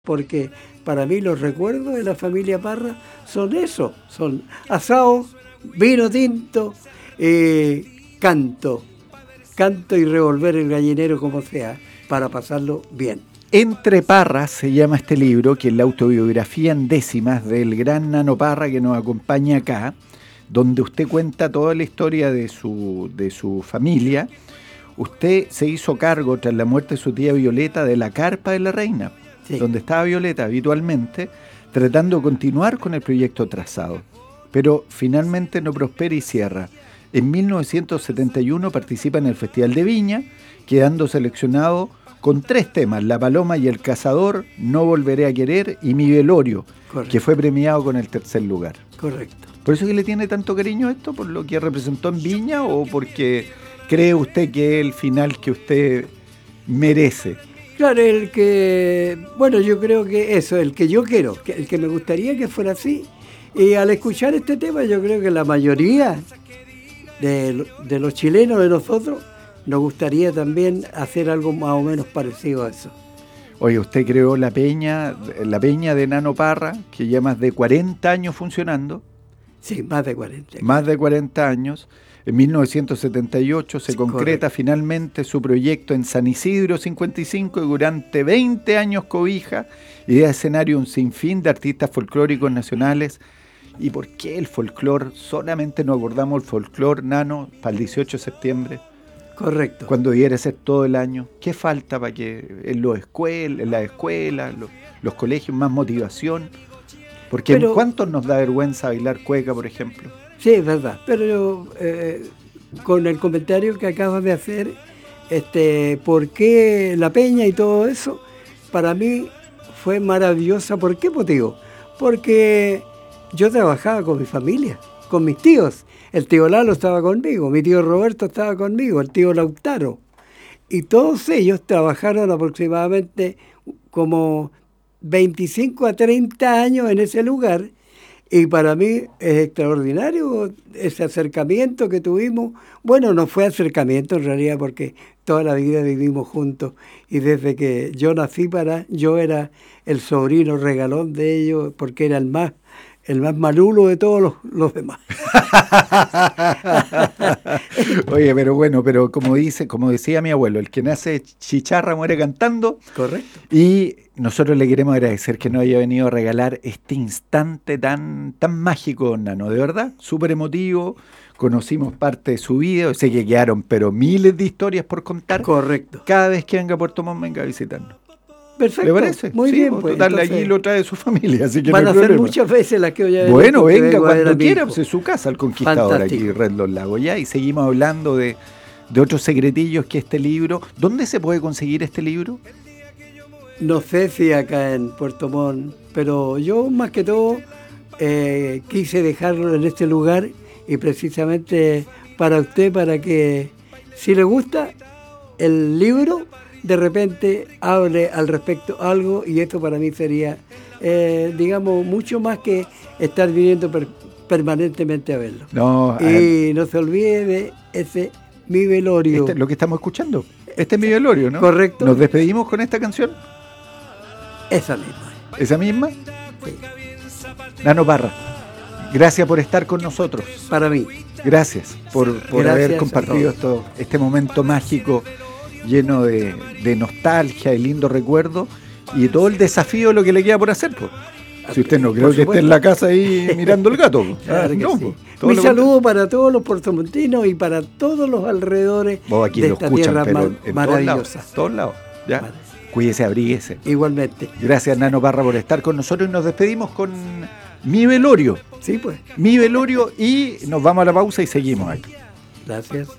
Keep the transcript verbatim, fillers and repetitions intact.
porque para mí los recuerdos de la familia Parra son eso, son asado, vino tinto, eh, canto, canto y revolver el gallinero como sea, para pasarlo bien. Entre Parras se llama este libro, que es la autobiografía en décimas del gran Nano Parra, que nos acompaña acá, donde usted cuenta toda la historia de su, de su familia. Usted se hizo cargo, tras la muerte de su tía Violeta, de la carpa de la reina, sí, donde estaba Violeta habitualmente, tratando de continuar con el proyecto trazado. Pero finalmente no prospera y cierra. En mil novecientos setenta y uno participa en el Festival de Viña, quedando seleccionado con tres temas: La Paloma y el Cazador, No Volveré a Querer y Mi Velorio, correcto, que fue premiado con el tercer lugar. Correcto. ¿Por eso que le tiene tanto cariño a esto? ¿Por lo que representó en Viña o porque cree usted que es el final que usted merece? Claro, el que, bueno, yo creo que eso, el que yo quiero, que, el que me gustaría que fuera así. Y al escuchar este tema, yo creo que la mayoría de, de los chilenos, de nosotros, nos gustaría también hacer algo más o menos parecido a eso. Oye, usted creó la peña, la peña de Nano Parra, que ya más de cuarenta años funcionando. Sí, más de cuarenta. Más de cuarenta años. En mil novecientos setenta y ocho se concreta, correcto, finalmente su proyecto en San Isidro cincuenta y cinco, y durante veinte años cobija y da escenario un sinfín de artistas folclóricos nacionales. ¿Y por qué el folclor? Solamente nos acordamos el folclor, Nano, para el dieciocho de septiembre. Correcto. Cuando debiera ser todo el año. ¿Qué falta para que en, los escuel, en las escuelas, los, los colegios, más motivación? Porque Pero, ¿cuántos nos da vergüenza bailar cueca, por ejemplo? Sí, es verdad. Pero yo, eh, con el comentario que acabas de hacer, este, ¿por qué la peña y todo eso? Para mí fue maravillosa. ¿Por qué motivo? Porque yo trabajaba con mi familia, con mis tíos. El tío Lalo estaba conmigo, mi tío Roberto estaba conmigo, el tío Lautaro. Y todos ellos trabajaron aproximadamente como veinticinco a treinta años en ese lugar. Y para mí es extraordinario ese acercamiento que tuvimos. Bueno, no fue acercamiento en realidad, porque toda la vida vivimos juntos. Y desde que yo nací, para yo era el sobrino regalón de ellos, porque era el más el más malulo de todos los, los demás. Oye, pero bueno, pero como dice, como decía mi abuelo, el que nace chicharra muere cantando. Correcto. Y nosotros le queremos agradecer que nos haya venido a regalar este instante tan, tan mágico, don Nano, de verdad, súper emotivo. Conocimos parte de su vida, sé que quedaron pero miles de historias por contar. Correcto. Cada vez que venga a Puerto Montt, venga a visitarnos. Perfecto. ¿Le parece? Muy sí, bien. Pues, pues, total, entonces, allí lo trae su familia, así que van no a hay ser problema. muchas veces las que voy a ver. Bueno, venga cuando quiera, pues es su casa, el Conquistador. Fantástico. Aquí en Red Los Lagos. Ya, y seguimos hablando de, de otros secretillos que este libro. ¿Dónde se puede conseguir este libro? No sé si acá en Puerto Montt, pero yo más que todo eh, quise dejarlo en este lugar y precisamente para usted, para que si le gusta el libro, de repente hable al respecto algo, y esto para mí sería, eh, digamos, mucho más que estar viniendo per, permanentemente a verlo. No, y eh, no se olvide de ese Mi Velorio. Este, lo que estamos escuchando, este es Mi Velorio, ¿no? Correcto. ¿Nos despedimos con esta canción? Esa misma. ¿Esa misma? Sí. Nano Parra, gracias por estar con nosotros. Para mí. Gracias por, por gracias haber compartido esto, este momento mágico, lleno de, de nostalgia y lindo recuerdo, y todo el desafío de lo que le queda por hacer, pues. Si usted no cree que esté en la casa ahí mirando el gato. Claro que no, sí. pues, Mi saludo para todos los puertomontinos y para todos los alrededores aquí de lo esta escuchan, tierra pero mar- en maravillosa. Todos lados, todos lados. ¿Ya? Vale. Cuídese, abríguese. Igualmente. Gracias, Nano Parra, por estar con nosotros, y nos despedimos con Mi Velorio. Sí, pues. Mi Velorio, y nos vamos a la pausa y seguimos ahí. Gracias.